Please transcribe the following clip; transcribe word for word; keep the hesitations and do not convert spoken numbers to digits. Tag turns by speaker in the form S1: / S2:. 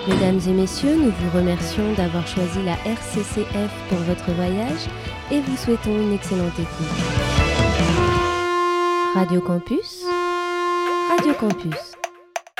S1: Mesdames et messieurs, nous vous remercions d'avoir choisi la R C C F pour votre voyage et vous souhaitons une excellente écoute. Radio Campus, Radio Campus.